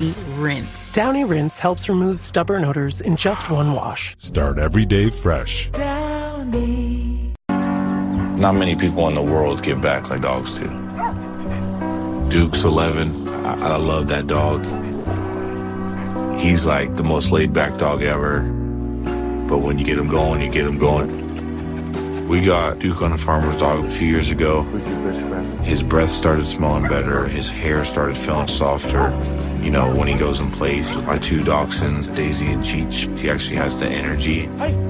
Rinse. Downy Rinse helps remove stubborn odors in just one wash. Start every day fresh. Downy. Not many people in the world give back like dogs do. Duke's 11. I love that dog. He's like the most laid-back dog ever. But when you get him going, you get him going. We got Duke on a farmer's dog a few years ago. Who's your best friend? His breath started smelling better. His hair started feeling softer. You know, when he goes and plays with my two dachshunds, Daisy and Cheech, he actually has the energy.